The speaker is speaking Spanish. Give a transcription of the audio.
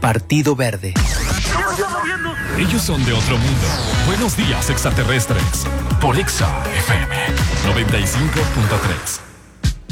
Partido Verde. Ellos son de otro mundo. Buenos días, extraterrestres. Por Exa FM 95.3.